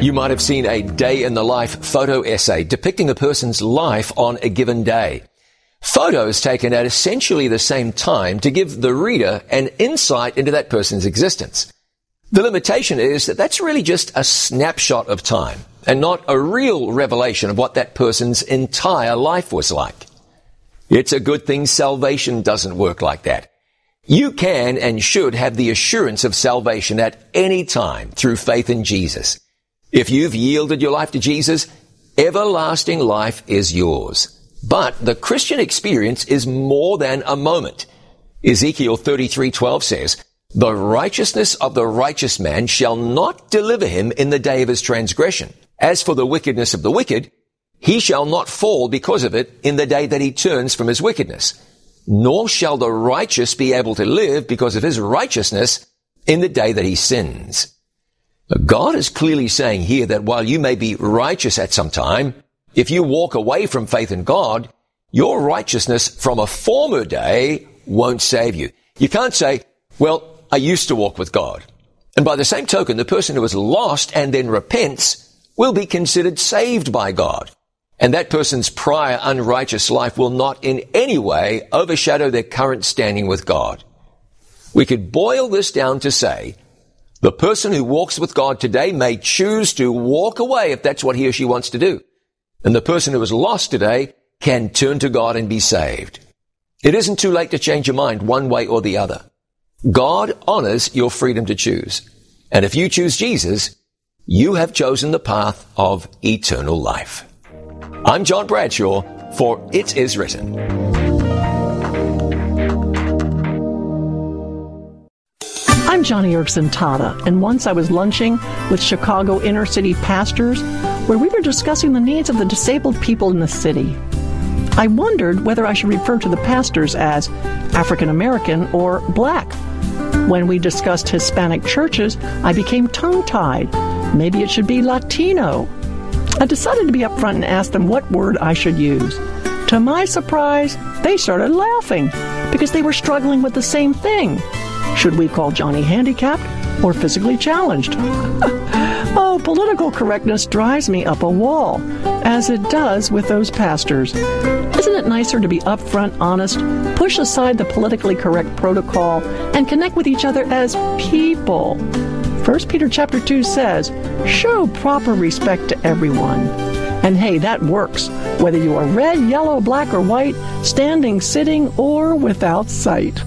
You might have seen a day-in-the-life photo essay depicting a person's life on a given day. Photos taken at essentially the same time to give the reader an insight into that person's existence. The limitation is that that's really just a snapshot of time and not a real revelation of what that person's entire life was like. It's a good thing salvation doesn't work like that. You can and should have the assurance of salvation at any time through faith in Jesus. If you've yielded your life to Jesus, everlasting life is yours. But the Christian experience is more than a moment. Ezekiel 33:12 says, "The righteousness of the righteous man shall not deliver him in the day of his transgression. As for the wickedness of the wicked, he shall not fall because of it in the day that he turns from his wickedness. Nor shall the righteous be able to live because of his righteousness in the day that he sins." God is clearly saying here that while you may be righteous at some time, if you walk away from faith in God, your righteousness from a former day won't save you. You can't say, well, I used to walk with God. And by the same token, the person who is lost and then repents will be considered saved by God. And that person's prior unrighteous life will not in any way overshadow their current standing with God. We could boil this down to say, the person who walks with God today may choose to walk away if that's what he or she wants to do. And the person who is lost today can turn to God and be saved. It isn't too late to change your mind one way or the other. God honors your freedom to choose. And if you choose Jesus, you have chosen the path of eternal life. I'm John Bradshaw for It Is Written. I'm Johnny Erickson Tata, and once I was lunching with Chicago inner city pastors where we were discussing the needs of the disabled people in the city. I wondered whether I should refer to the pastors as African American or Black. When we discussed Hispanic churches, I became tongue-tied. Maybe it should be Latino. I decided to be upfront and ask them what word I should use. To my surprise, they started laughing because they were struggling with the same thing. Should we call Johnny handicapped or physically challenged? Oh, political correctness drives me up a wall, as it does with those pastors. Isn't it nicer to be upfront, honest, push aside the politically correct protocol, and connect with each other as people? 1 Peter chapter 2 says, show proper respect to everyone. And hey, that works, whether you are red, yellow, black, or white, standing, sitting, or without sight.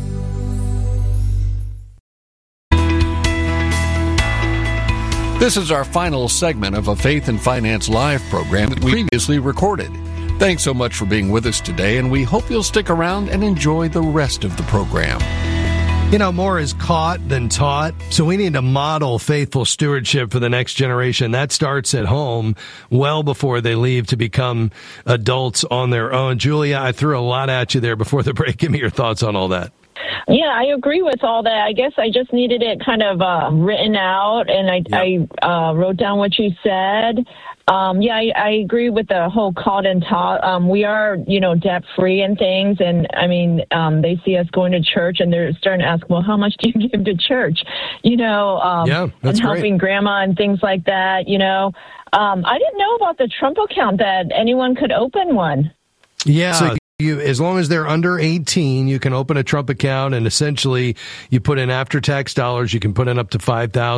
This is our final segment of a Faith and Finance Live program that we previously recorded. Thanks so much for being with us today, and we hope you'll stick around and enjoy the rest of the program. You know, more is caught than taught, so we need to model faithful stewardship for the next generation. That starts at home well before they leave to become adults on their own. Julia, I threw a lot at you there before the break. Give me your thoughts on all that. Yeah, I agree with all that. I guess I just needed it kind of written out, and I wrote down what you said. I agree with the whole caught and taught. We are, debt-free and things, and, they see us going to church, and they're starting to ask, well, how much do you give to church? That's and helping great. grandma and things like that, I didn't know about the Trump account, that anyone could open one. Yeah. So as long as they're under 18, you can open a Trump account, and essentially you put in after-tax dollars. You can put in up to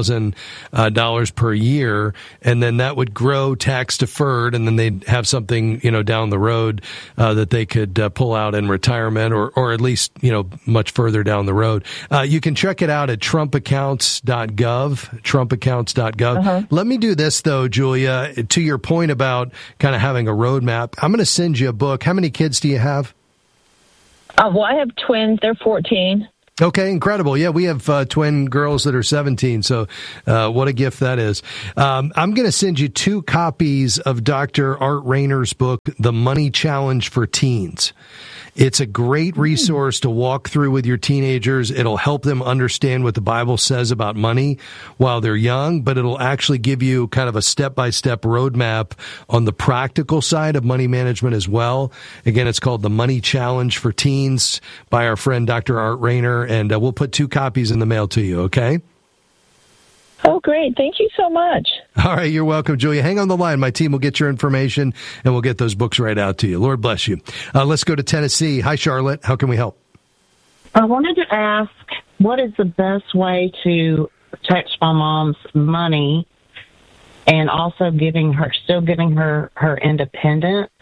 $5,000 per year, and then that would grow tax-deferred, and then they'd have something, down the road that they could pull out in retirement or at least, much further down the road. You can check it out at trumpaccounts.gov, trumpaccounts.gov. Uh-huh. Let me do this, though, Julia, to your point about kind of having a roadmap. I'm going to send you a book. How many kids do you have? Well, I have twins. They're 14. Okay, incredible. Yeah, we have twin girls that are 17, so what a gift that is. I'm going to send you 2 copies of Dr. Art Rainer's book, The Money Challenge for Teens. It's a great resource to walk through with your teenagers. It'll help them understand what the Bible says about money while they're young, but it'll actually give you kind of a step-by-step roadmap on the practical side of money management as well. Again, it's called The Money Challenge for Teens by our friend Dr. Art Rainer, and we'll put 2 copies in the mail to you, okay? Oh, great. Thank you so much. All right, you're welcome, Julia. Hang on the line. My team will get your information, and we'll get those books right out to you. Lord bless you. Let's go to Tennessee. Hi, Charlotte. How can we help? I wanted to ask, what is the best way to protect my mom's money and also still giving her independence?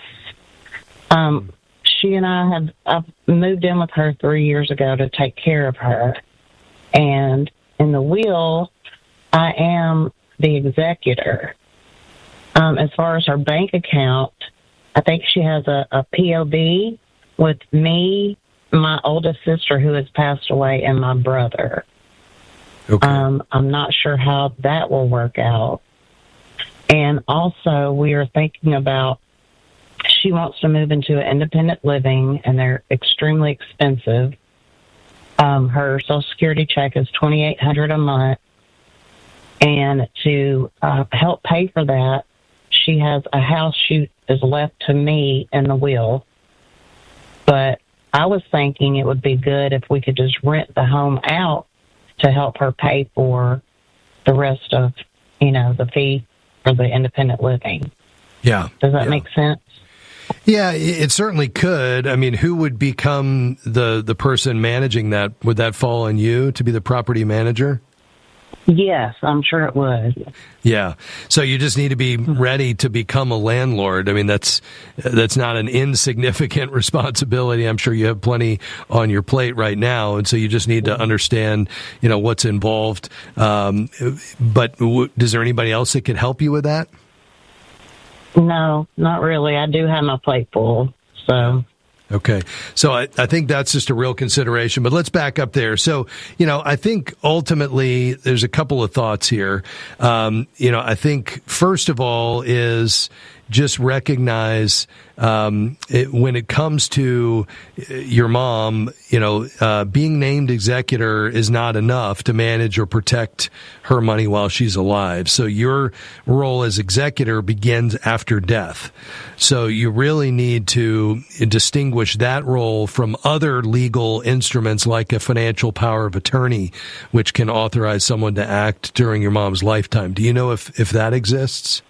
She and I've moved in with her 3 years ago to take care of her. And in the will, I am the executor. As far as her bank account, I think she has a POB with me, my oldest sister who has passed away, and my brother. Okay. I'm not sure how that will work out. And also, we are thinking about, she wants to move into an independent living, and they're extremely expensive. Her Social Security check is $2,800 a month. And to help pay for that, she has a house she is left to me in the will. But I was thinking it would be good if we could just rent the home out to help her pay for the rest of, the fee for the independent living. Yeah. Does that make sense? Yeah, it certainly could. I mean, who would become the person managing that? Would that fall on you to be the property manager? Yes, I'm sure it would. Yeah. So you just need to be ready to become a landlord. I mean, that's not an insignificant responsibility. I'm sure you have plenty on your plate right now. And so you just need to understand, what's involved. But is there anybody else that could help you with that? No, not really. I do have my plate full, so. Okay. So I think that's just a real consideration, but let's back up there. So, I think ultimately there's a couple of thoughts here. I think first of all is just recognize when it comes to your mom, being named executor is not enough to manage or protect her money while she's alive. So your role as executor begins after death. So you really need to distinguish that role from other legal instruments like a financial power of attorney, which can authorize someone to act during your mom's lifetime. Do you know if that exists?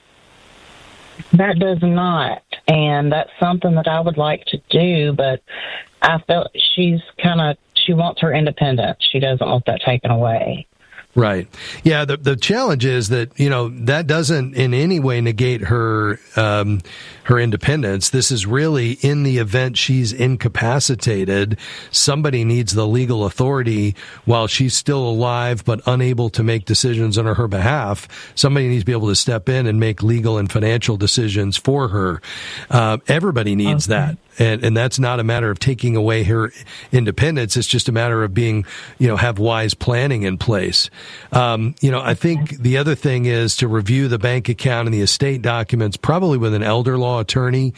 That does not, and that's something that I would like to do, but I felt she wants her independence. She doesn't want that taken away. Right. Yeah, the challenge is that, that doesn't in any way negate her her independence. This is really in the event she's incapacitated, somebody needs the legal authority while she's still alive but unable to make decisions on her behalf. Somebody needs to be able to step in and make legal and financial decisions for her. Everybody needs that. And that's not a matter of taking away her independence. It's just a matter of being, have wise planning in place. I think the other thing is to review the bank account and the estate documents, probably with an elder law attorney.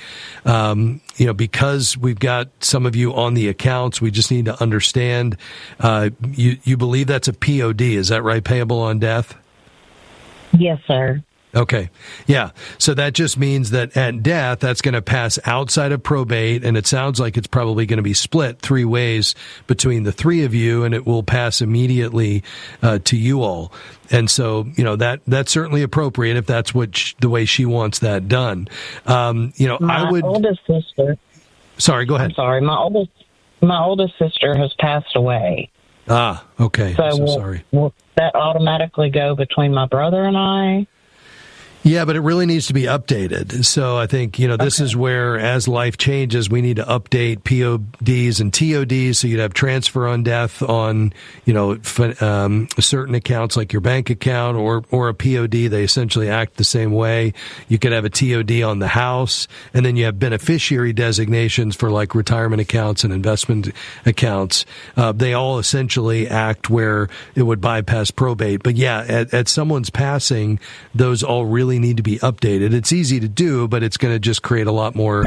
Because we've got some of you on the accounts, we just need to understand, you believe that's a POD. Is that right? Payable on death? Yes, sir. Okay. Yeah. So that just means that at death, that's going to pass outside of probate, and it sounds like it's probably going to be split 3 ways between the 3 of you, and it will pass immediately to you all. And so, that's certainly appropriate if that's the way she wants that done. My oldest sister. Sorry, go ahead. I'm sorry. My oldest sister has passed away. Ah, okay. So sorry. Will that automatically go between my brother and I? Yeah, but it really needs to be updated. So I think, this is where, as life changes, we need to update PODs and TODs. So you'd have transfer on death on, certain accounts like your bank account or a POD. They essentially act the same way. You could have a TOD on the house, and then you have beneficiary designations for like retirement accounts and investment accounts. They all essentially act where it would bypass probate. But yeah, at someone's passing, those all really need to be updated. It's easy to do, but it's going to just create a lot more